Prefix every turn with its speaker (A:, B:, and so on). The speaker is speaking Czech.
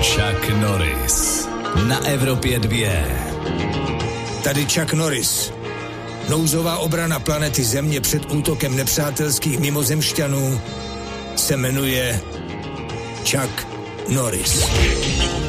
A: Chuck Norris na Evropě 2.
B: Tady Chuck Norris. Nouzová obrana planety Země před útokem nepřátelských mimozemšťanů se jmenuje Chuck Norris.